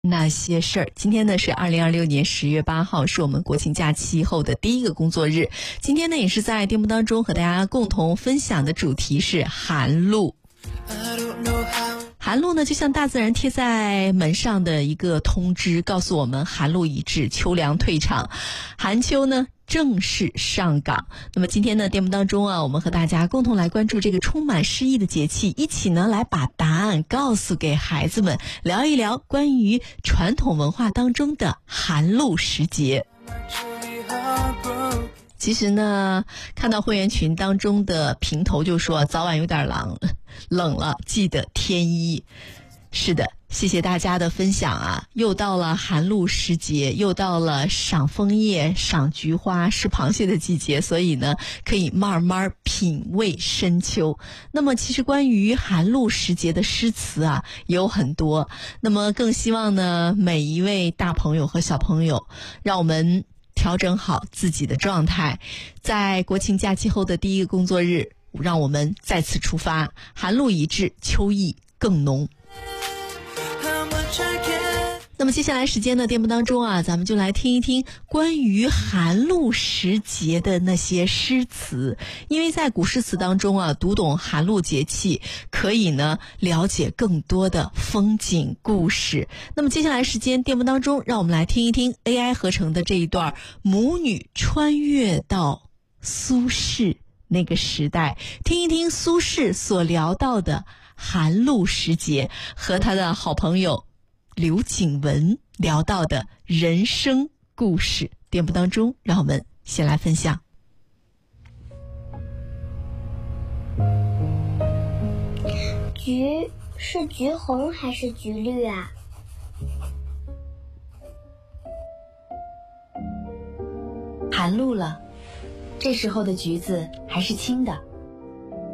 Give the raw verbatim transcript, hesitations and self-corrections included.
那些事儿。今天呢是二零二六年十月八号，是我们国庆假期后的第一个工作日。今天呢也是在节目当中和大家共同分享的主题是寒露。寒露呢就像大自然贴在门上的一个通知，告诉我们寒露已至，秋凉退场，寒秋呢正式上岗。那么今天呢节目当中啊，我们和大家共同来关注这个充满诗意的节气，一起呢来把答案告诉给孩子们，聊一聊关于传统文化当中的寒露时节。其实呢，看到会员群当中的评头就说早晚有点冷，冷了记得添衣。是的，谢谢大家的分享啊！又到了寒露时节，又到了赏枫叶、赏菊花、吃螃蟹的季节，所以呢，可以慢慢品味深秋。那么，其实关于寒露时节的诗词啊，也有很多。那么，更希望呢，每一位大朋友和小朋友，让我们调整好自己的状态，在国庆假期后的第一个工作日，让我们再次出发。寒露已至，秋意更浓。那么接下来时间的节目当中啊，咱们就来听一听关于寒露时节的那些诗词。因为在古诗词当中啊，读懂寒露节气，可以呢了解更多的风景故事。那么接下来时间节目当中，让我们来听一听 A I 合成的这一段母女穿越到苏轼那个时代，听一听苏轼所聊到的寒露时节和他的好朋友刘景文聊到的人生故事。节目当中，让我们先来分享。 橘是橘红还是橘绿啊？ 寒露了，这时候的橘子还是青的，